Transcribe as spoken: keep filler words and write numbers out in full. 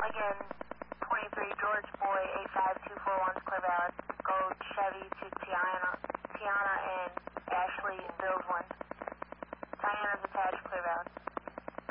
Again, twenty-three George Boy eight five two four one, clear valid. Go Chevy to Tiana.